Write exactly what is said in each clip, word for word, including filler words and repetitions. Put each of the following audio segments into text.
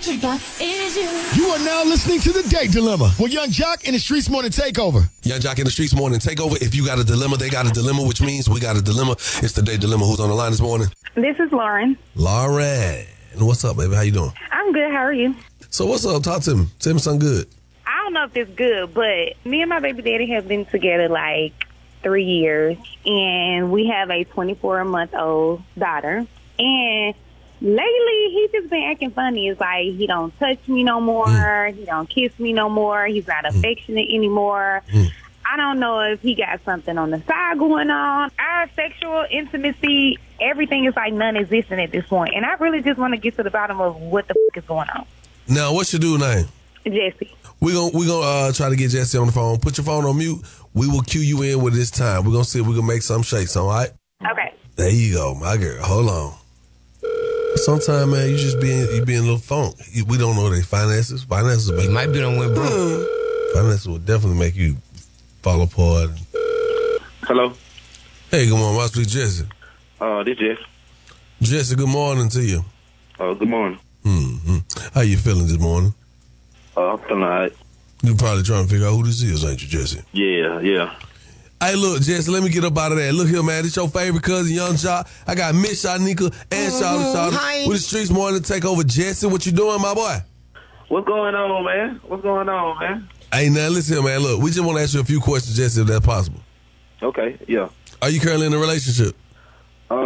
is you. You are now listening to The Date Dilemma with Young Jock and the Streets Morning Takeover. Young Jock in the Streets Morning Takeover. If you got a dilemma, they got a dilemma, which means we got a dilemma. It's The Date Dilemma. Who's on the line this morning? This is Lauren. Lauren. What's up, baby? How you doing? I'm good. How are you? So what's up? Talk to me. Tell me something good. I don't know if it's good, but me and my baby daddy have been together like three years, and we have a twenty-four-month-old daughter. And lately, he's just been acting funny. It's like he don't touch me no more. Mm. He don't kiss me no more. He's not mm. affectionate anymore. Mm. I don't know if he got something on the side going on. Our sexual intimacy, everything is like non-existent at this point. And I really just want to get to the bottom of what the f*** is going on. Now, what's your dude name? Jesse. We're going we gonna, uh, try to get Jesse on the phone. Put your phone on mute. We will cue you in with this time. We're going to see if we can make some shakes, all right? Okay. There you go, my girl. Hold on. Sometimes, man, you just being you being a little funk. We don't know their finances. Finances He might be on went broke. Finances will definitely make you fall apart. Hello. Hey, good morning. I speak to Jesse. Uh, this Jess. Jesse, good morning to you. Uh, good morning. Mm-hmm. How you feeling this morning? Uh, I'm feeling all right. You probably trying to figure out who this is, ain't you, Jesse? Yeah, yeah. Hey, look, Jesse, let me get up out of that. Look here, man. This your favorite cousin, Young Jock. I got Miss Shanika and mm-hmm. Shawty Shawty with the Streets Morning to take over. Jesse, what you doing, my boy? What's going on, man? What's going on, man? Hey, now, listen here, man. Look, we just want to ask you a few questions, Jesse, if that's possible. Okay, yeah. Are you currently in a relationship? Uh,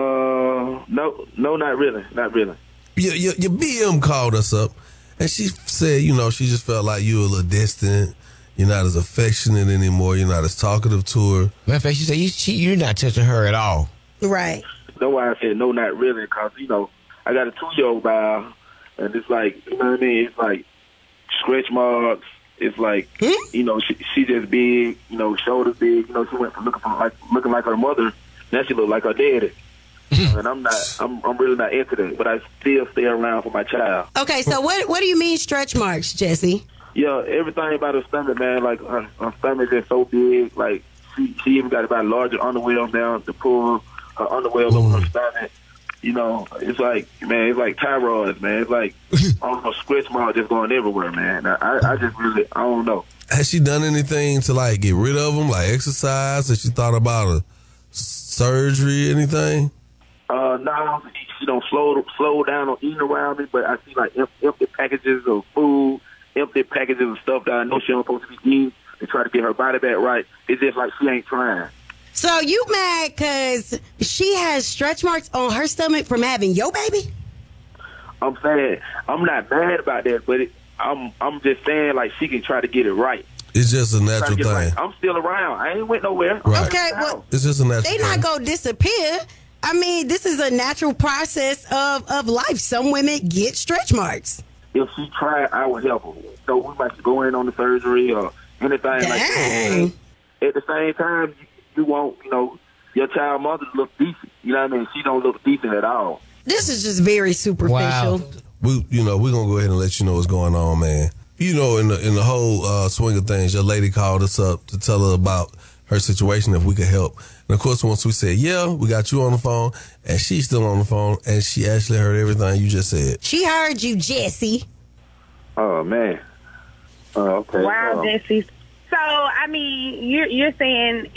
no, no, not really. Not really. Your, your, your B M called us up, and she said, you know, she just felt like you were a little distant. You're not as affectionate anymore. You're not as talkative to her. Matter of fact, she said you, she, you're not touching her at all. Right. That's why I said no, not really, because, you know, I got a two-year-old now, and it's like, you know what I mean? It's like stretch marks. It's like, hmm? you know, she, she just big, you know, shoulders big. You know, she went from looking, from like, looking like her mother, now she look like her daddy. And I'm not, I'm, I'm really not into that, but I still stay around for my child. Okay, so what, what do you mean stretch marks, Jesse? Yeah, everything about her stomach, man. Like her, her stomach is so big. Like she, she even got about larger underwear now to pull her underwear over her stomach. You know, it's like, man, it's like thyroids, man. It's like almost stretch mark just going everywhere, man. I, I just really, I don't know. Has she done anything to like get rid of them, like exercise? Has she thought about a surgery, anything? Uh, no, she don't slow slow down on eating around me, but I see like empty packages of food, empty packages of stuff that I know she don't supposed to be eating to try to get her body back right. It's just like she ain't trying. So you mad because she has stretch marks on her stomach from having your baby? I'm saying I'm not mad about that, but it, I'm I'm just saying like she can try to get it right. It's just a natural thing. Right. I'm still around. I ain't went nowhere. Right. Okay, well, it's just a natural they thing. not gonna disappear. I mean, this is a natural process of, of life. Some women get stretch marks. If she tried, I would help her. So we might go in on the surgery or anything Dang. like that. At the same time, you, you want, you know, your child mother to look decent. You know what I mean? She don't look decent at all. This is just very superficial. Wow. We, you know, we're gonna go ahead and let you know what's going on, man. You know, in the in the whole uh, swing of things, your lady called us up to tell her about her situation, if we could help. And of course, once we said, yeah, we got you on the phone, and she's still on the phone, and she actually heard everything you just said. She heard you, Jesse. Oh, man. Oh, okay. Wow, um, Jesse. So, I mean, you're, you're saying